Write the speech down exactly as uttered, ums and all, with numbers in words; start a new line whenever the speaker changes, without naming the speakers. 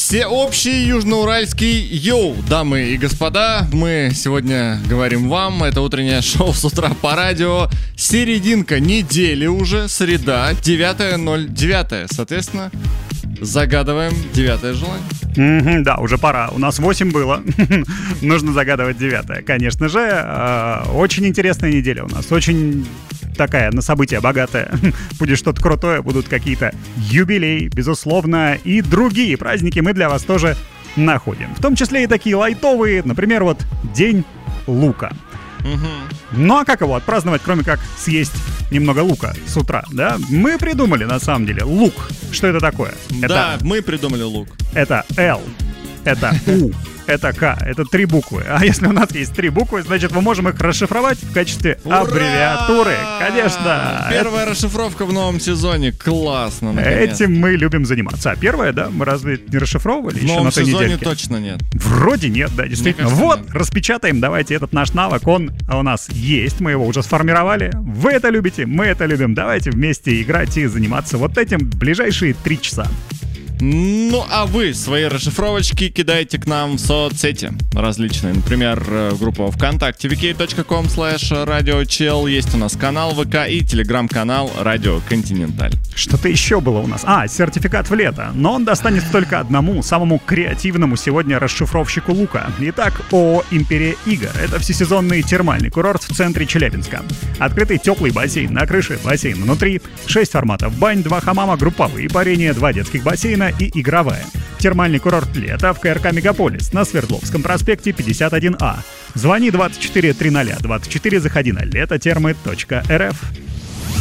Всеобщий южноуральский йоу, дамы и господа, мы сегодня говорим вам, это утреннее шоу с утра по радио, серединка недели уже, среда, девятое ноль девятое, соответственно, загадываем девятое желание.
Mm-hmm, да, уже пора. У нас восемь было. Нужно загадывать девятое. Конечно же, э, очень интересная неделя у нас. Очень такая на события богатая. Будет что-то крутое, будут какие-то юбилеи, безусловно, и другие праздники мы для вас тоже находим. В том числе и такие лайтовые, например, вот День лука.
Mm-hmm.
Ну а как его отпраздновать, кроме как съесть немного лука с утра, да? Мы придумали, на самом деле, лук. Что это такое?
Да,
это...
мы придумали лук.
Это L, это U, это К, это три буквы. А если у нас есть три буквы, значит, мы можем их расшифровать в качестве
Ура!
Аббревиатуры. Конечно.
Первая это... расшифровка в новом сезоне. Классно, наконец-то.
Этим мы любим заниматься. А первая, да, мы разве не расшифровывали
в
еще
новом
на той
сезоне
недельке?
Точно нет.
Вроде нет, да, действительно.
Кажется,
вот,
нет.
Распечатаем, давайте этот наш навык, он у нас есть, мы его уже сформировали. Вы это любите, мы это любим. Давайте вместе играть и заниматься вот этим в ближайшие три часа.
Ну, а вы свои расшифровочки кидайте к нам в соцсети различные. Например, группа ВКонтакте ви кей точка ком слэш радиочел. Есть у нас канал ВК и телеграм-канал Радио Континенталь.
Что-то еще было у нас. А, сертификат в лето. Но он достанется только одному, самому креативному сегодня расшифровщику лука. Итак, ООО «Империя игр». Это всесезонный термальный курорт в центре Челябинска. Открытый теплый бассейн на крыше, бассейн внутри, шесть форматов бань, два хамама, групповые парения, два детских бассейна и игровая. Термальный курорт лета в ка эр ка «Мегаполис» на Свердловском проспекте пятьдесят один А. Звони двадцать четыре триста двадцать четыре, заходи на летотермы точка эр эф.